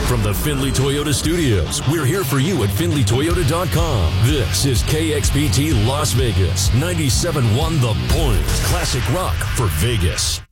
From the Findlay Toyota Studios, we're here for you at FindlayToyota.com. This is KXPT Las Vegas, 97.1 The Point. Classic rock for Vegas.